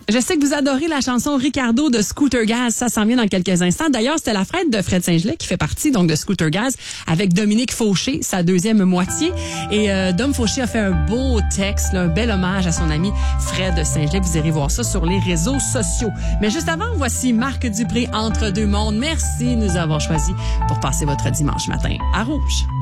Je sais que vous adorez la chanson Ricardo de Scooter Gaz. Ça s'en vient dans quelques instants. D'ailleurs, c'était la fête de Fred Saint-Gelais qui fait partie donc de Scooter Gaz avec Dominique Fauché, sa deuxième moitié. Et Dom Fauché a fait un beau texte, là, un bel hommage à son ami Fred Saint-Gelais. Vous irez voir ça sur les réseaux sociaux. Mais juste avant, voici Marc Dupré, Entre deux mondes. Merci de nous avoir choisis pour passer votre dimanche matin à Rouge.